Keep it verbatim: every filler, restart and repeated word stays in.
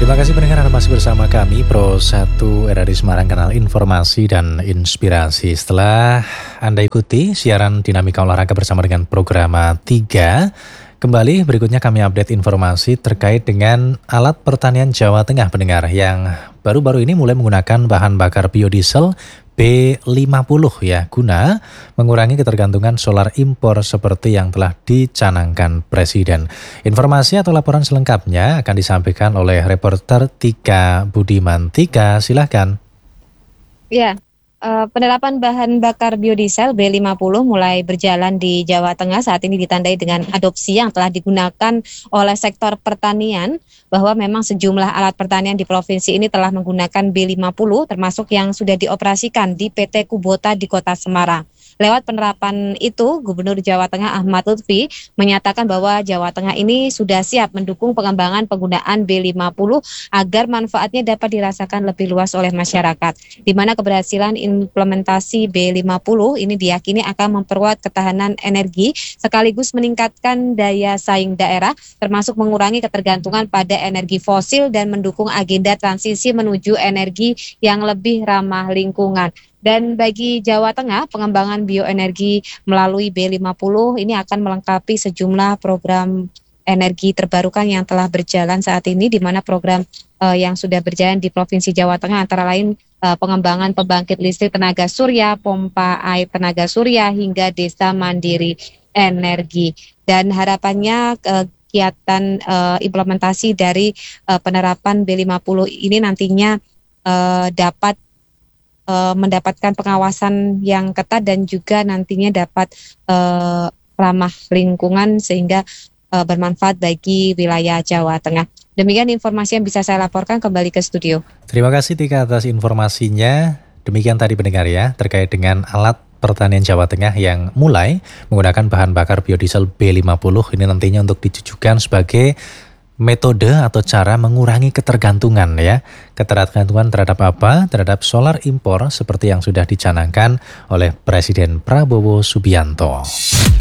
Terima kasih pendengar, Anda masih bersama kami Pro satu R R I Semarang, kanal informasi dan inspirasi. Setelah Anda ikuti siaran Dinamika Olahraga bersama dengan Programa tiga, kembali berikutnya kami update informasi terkait dengan alat pertanian Jawa Tengah pendengar yang baru-baru ini mulai menggunakan bahan bakar biodiesel B lima puluh ya, guna mengurangi ketergantungan solar impor seperti yang telah dicanangkan Presiden. Informasi atau laporan selengkapnya akan disampaikan oleh reporter Tika Budiman. Tika, silahkan. Ya, eh, penerapan bahan bakar biodiesel B lima puluh mulai berjalan di Jawa Tengah saat ini ditandai dengan adopsi yang telah digunakan oleh sektor pertanian, bahwa memang sejumlah alat pertanian di provinsi ini telah menggunakan B lima puluh termasuk yang sudah dioperasikan di P T Kubota di Kota Semarang. Lewat penerapan itu, Gubernur Jawa Tengah Ahmad Lutfi menyatakan bahwa Jawa Tengah ini sudah siap mendukung pengembangan penggunaan B lima puluh agar manfaatnya dapat dirasakan lebih luas oleh masyarakat. Di mana keberhasilan implementasi B lima puluh ini diyakini akan memperkuat ketahanan energi sekaligus meningkatkan daya saing daerah, termasuk mengurangi ketergantungan pada energi fosil dan mendukung agenda transisi menuju energi yang lebih ramah lingkungan. Dan bagi Jawa Tengah, pengembangan bioenergi melalui B lima puluh ini akan melengkapi sejumlah program energi terbarukan yang telah berjalan saat ini, di mana program uh, yang sudah berjalan di Provinsi Jawa Tengah antara lain uh, pengembangan pembangkit listrik tenaga surya, pompa air tenaga surya, hingga desa mandiri energi. Dan harapannya uh, kegiatan uh, implementasi dari uh, penerapan B lima puluh ini nantinya uh, dapat mendapatkan pengawasan yang ketat dan juga nantinya dapat uh, ramah lingkungan sehingga uh, bermanfaat bagi wilayah Jawa Tengah. Demikian informasi yang bisa saya laporkan, kembali ke studio. Terima kasih Tika atas informasinya. Demikian tadi pendengar ya, terkait dengan alat pertanian Jawa Tengah yang mulai menggunakan bahan bakar biodiesel B lima puluh ini nantinya untuk ditujukan sebagai metode atau cara mengurangi ketergantungan ya. Ketergantungan terhadap apa? Terhadap solar impor seperti yang sudah dicanangkan oleh Presiden Prabowo Subianto.